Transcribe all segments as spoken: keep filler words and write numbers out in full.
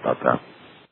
about that.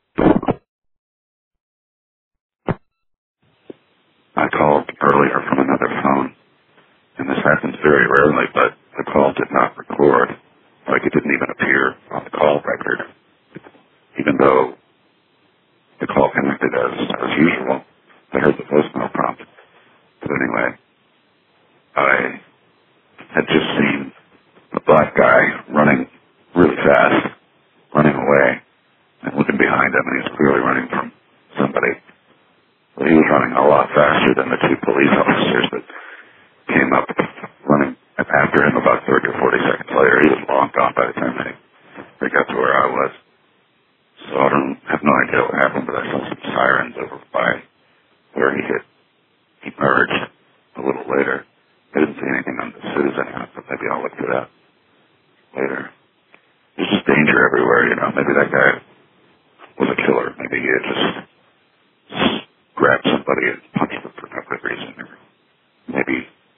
I called earlier from another phone, and this happens very rarely, but the call did not record. Like, it didn't even appear on the call record, even though the call connected as, as usual. I heard the voicemail prompt. But anyway, I had just seen a black guy running really fast, running away, and looking behind him, and he was clearly running from somebody. But he was running a lot faster than the two police officers that came up running after him about thirty or forty seconds later. He was long gone by the time they, they got to where I was. So I don't have no idea what happened, but I saw some sirens over by where he hit. He merged a little later. I didn't see anything on the news anyhow, but maybe I'll look for that later. There's just danger everywhere, you know. Maybe that guy was a killer. Maybe he had just grabbed somebody and punched them for no good reason. Or maybe,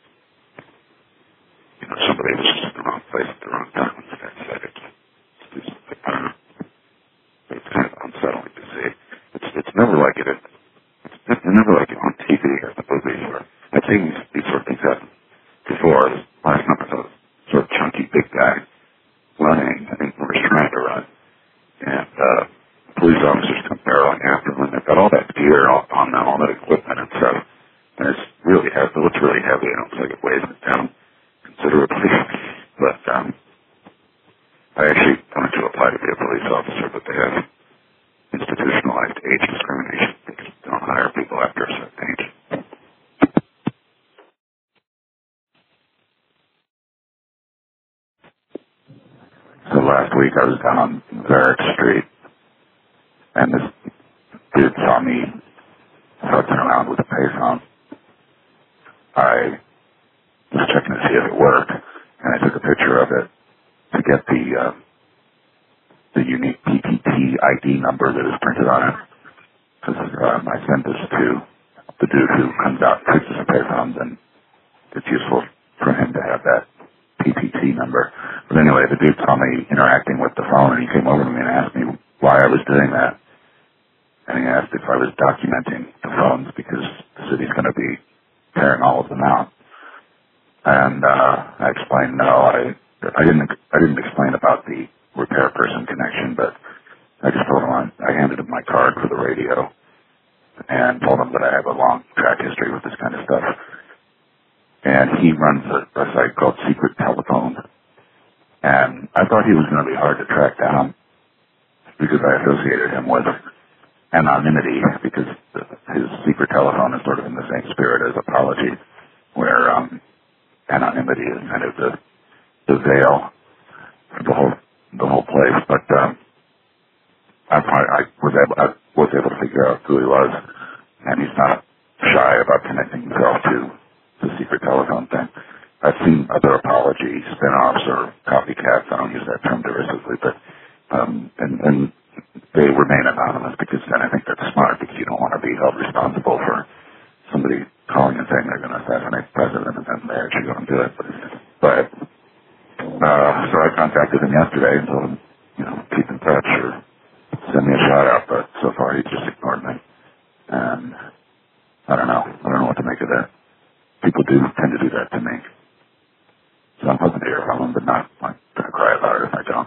you know, somebody was just in the wrong place at the wrong time and decided to do something. I don't know. But it's kind of unsettling to see. It's it's never like it. It's, it's never like it on T V or the movies where I've seen these, these sort of things happen before. Last night I saw a sort of chunky big guy running. I think he was trying to run. And uh, police officers come barreling after him, and they've got all that gear on them, all that equipment and stuff. And it's really heavy. It looks really heavy. It looks like it weighs it down considerably. But um, I actually wanted to apply to be a police officer, but they have institutionalized age discrimination. They just don't hire people after a certain age. So last week I was down on Varick Street, and this dude saw me futzing around with a payphone. I was checking to see if it worked, and I took a picture of it to get the uh, the unique P T T I D number that is printed on it. Because um, I sent this to the dude who comes out and fixes the payphones, and it's useful for him to have that P T T number. But anyway, the dude saw me interacting with the phone, and he came over to me and asked me why I was doing that. And he asked if I was documenting the phones because the city's going to be tearing all of them out. And uh, I explained no, I I didn't I didn't explain about the repair person connection, but I just told him I, I handed him my card for the radio and told him that I have a long track history with this kind of stuff. And he runs a, a site called Secret Telephone. And I thought he was going to be hard to track down because I associated him with anonymity, because the, his secret telephone is sort of in the same spirit as Apology, where um, anonymity is kind of the, the veil for the whole the whole place. But um, I, I was able I was able to figure out who he was, and he's not shy about connecting himself to the secret telephone thing. I've seen other Apology spin-offs or copycats. I don't use that term derisively, but um, and, and they remain anonymous because then I think that's smart, because you don't want to be held responsible for somebody calling and saying they're going to assassinate the president and then they actually go and do it. But, but uh, so I contacted him yesterday and told him, you know, keep in touch or send me a shout out. But so far he just ignored me, and I don't know. I don't know what to make of that. People do tend to do that to me. So I'm hoping to hear from him, but not I'm going to cry about it if I don't.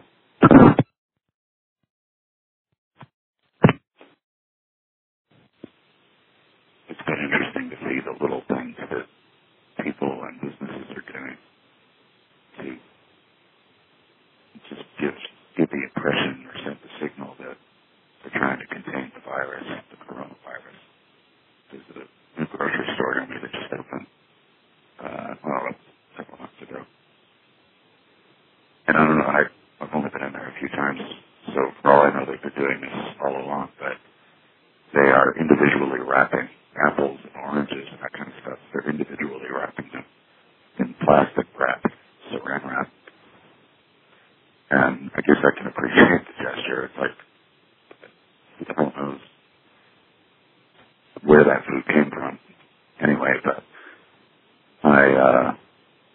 It's been interesting to see the little things that people and businesses are doing to just give, give the impression or send the signal that they're trying to contain the virus, the coronavirus. There's a new grocery store near me that just opened, uh, well, several months ago. And I don't know, I, I've only been in there a few times, so for all I know, they've been doing this all along, but they are individually wrapping apples and oranges and that kind of stuff. They're individually wrapping them in plastic wrap, saran wrap. And I guess I can appreciate the gesture. It's like, who the hell knows where that food came from. Anyway, but I, uh,